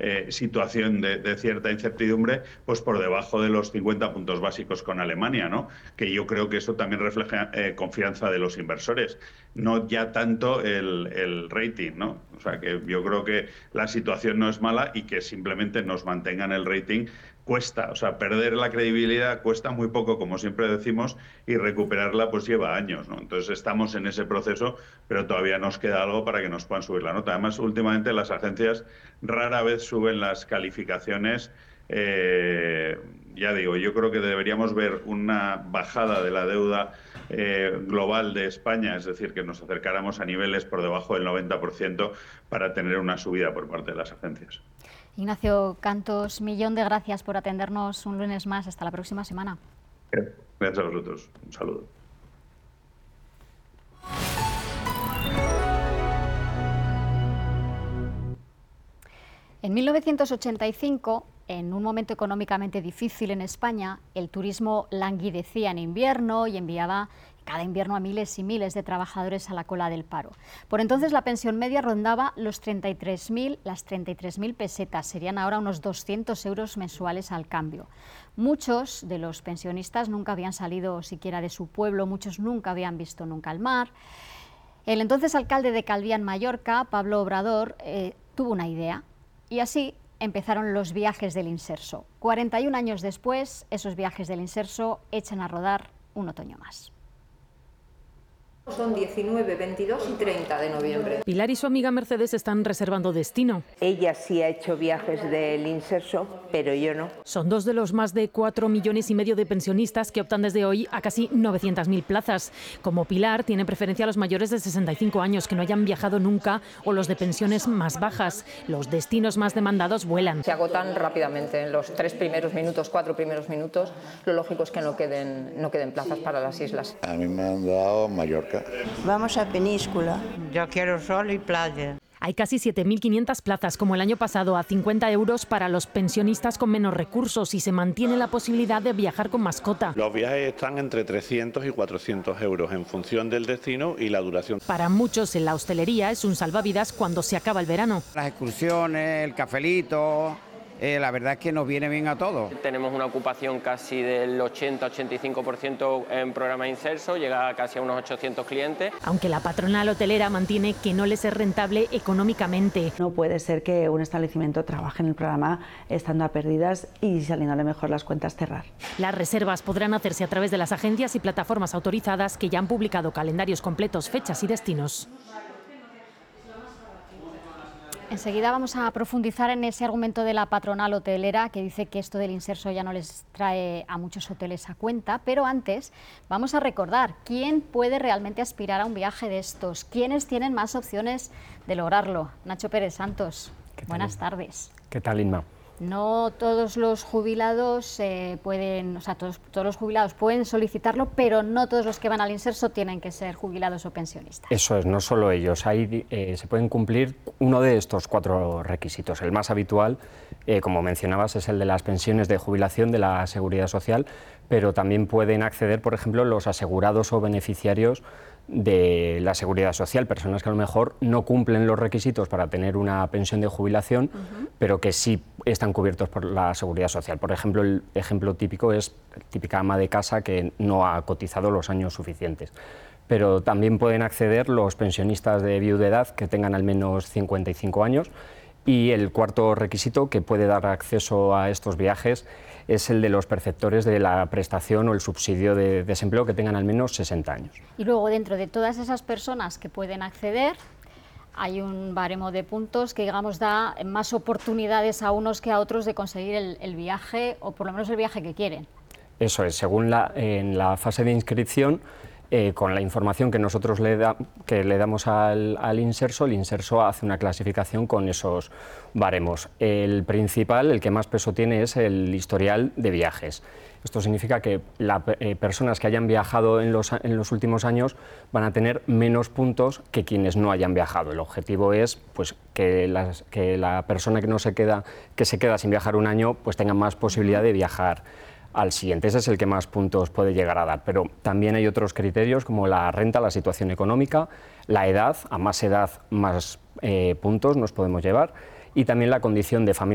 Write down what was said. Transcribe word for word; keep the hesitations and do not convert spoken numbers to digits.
eh, situación de, de cierta incertidumbre, pues por debajo de los cincuenta puntos básicos con Alemania, ¿no? Que yo creo que eso también refleja eh, confianza de los inversores, no ya tanto el, el rating, ¿no? O sea, que yo creo que la situación no es mala y que simplemente nos mantengan el rating cuesta, o sea, perder la credibilidad cuesta muy poco, como siempre decimos, y recuperarla pues lleva años, ¿no? Entonces estamos en ese proceso, pero todavía nos queda algo para que nos puedan subir la nota. Además, últimamente las agencias rara vez suben las calificaciones. Eh, ya digo, yo creo que deberíamos ver una bajada de la deuda eh, global de España, es decir, que nos acercáramos a niveles por debajo del noventa por ciento para tener una subida por parte de las agencias. Ignacio Cantos, millón de gracias por atendernos un lunes más. Hasta la próxima semana. Gracias a vosotros. Un saludo. En mil novecientos ochenta y cinco, en un momento económicamente difícil en España, el turismo languidecía en invierno y enviaba cada invierno a miles y miles de trabajadores a la cola del paro. Por entonces la pensión media rondaba los treinta y tres mil, las treinta y tres mil pesetas, serían ahora unos doscientos euros mensuales al cambio. Muchos de los pensionistas nunca habían salido siquiera de su pueblo, muchos nunca habían visto nunca el mar. El entonces alcalde de Calviá en Mallorca, Pablo Obrador, eh, tuvo una idea y así empezaron los viajes del Inserso. cuarenta y un años después, esos viajes del Inserso echan a rodar un otoño más. Son diecinueve, veintidós y treinta de noviembre. Pilar y su amiga Mercedes están reservando destino. Ella sí ha hecho viajes del Inserso, pero yo no. Son dos de los más de cuatro millones y medio de pensionistas que optan desde hoy a casi novecientas mil plazas. Como Pilar, tienen preferencia a los mayores de sesenta y cinco años que no hayan viajado nunca o los de pensiones más bajas. Los destinos más demandados vuelan. Se agotan rápidamente en los tres primeros minutos, cuatro primeros minutos. Lo lógico es que no queden, no queden plazas para las islas. A mí me han dado Mallorca. Vamos a Peníscola. Yo quiero sol y playa. Hay casi siete mil quinientas plazas, como el año pasado, a cincuenta euros para los pensionistas con menos recursos y se mantiene la posibilidad de viajar con mascota. Los viajes están entre trescientos y cuatrocientos euros en función del destino y la duración. Para muchos en la hostelería es un salvavidas cuando se acaba el verano. Las excursiones, el cafelito... Eh, la verdad es que nos viene bien a todos. Tenemos una ocupación casi del ochenta a ochenta y cinco por ciento en programa Inserso, llega casi a unos ochocientos clientes. Aunque la patronal hotelera mantiene que no les es rentable económicamente. No puede ser que un establecimiento trabaje en el programa estando a pérdidas y saliéndole mejor las cuentas cerrar. Las reservas podrán hacerse a través de las agencias y plataformas autorizadas que ya han publicado calendarios completos, fechas y destinos. Enseguida vamos a profundizar en ese argumento de la patronal hotelera que dice que esto del Inserso ya no les trae a muchos hoteles a cuenta, pero antes vamos a recordar quién puede realmente aspirar a un viaje de estos, quiénes tienen más opciones de lograrlo. Nacho Pérez Santos, buenas tardes. ¿Qué tal, Inma? No todos los jubilados eh, pueden, o sea, todos, todos los jubilados pueden solicitarlo, pero no todos los que van al Inserso tienen que ser jubilados o pensionistas. Eso es, no solo ellos. Ahí eh, se pueden cumplir uno de estos cuatro requisitos. El más habitual, eh, como mencionabas, es el de las pensiones de jubilación de la Seguridad Social, pero también pueden acceder, por ejemplo, los asegurados o beneficiarios de la Seguridad Social, personas que a lo mejor no cumplen los requisitos para tener una pensión de jubilación, uh-huh. pero que sí están cubiertos por la Seguridad Social. Por ejemplo, el ejemplo típico es la típica ama de casa que no ha cotizado los años suficientes. Pero también pueden acceder los pensionistas de viudedad que tengan al menos cincuenta y cinco años. Y el cuarto requisito que puede dar acceso a estos viajes es el de los perceptores de la prestación o el subsidio de desempleo que tengan al menos sesenta años. Y luego, dentro de todas esas personas que pueden acceder, hay un baremo de puntos que, digamos, da más oportunidades a unos que a otros de conseguir el, el viaje, o por lo menos el viaje que quieren. Eso es, según la, en la fase de inscripción, Eh, con la información que nosotros le, da, que le damos al, al Inserso, el Inserso hace una clasificación con esos baremos. El principal, el que más peso tiene, es el historial de viajes. Esto significa que las eh, personas que hayan viajado en los, en los últimos años van a tener menos puntos que quienes no hayan viajado. El objetivo es pues, que, las, que la persona que, no se queda, que se queda sin viajar un año pues, tenga más posibilidad de viajar al siguiente. Ese es el que más puntos puede llegar a dar, pero también hay otros criterios como la renta, la situación económica, la edad, a más edad más eh, puntos nos podemos llevar, y también la condición de familia.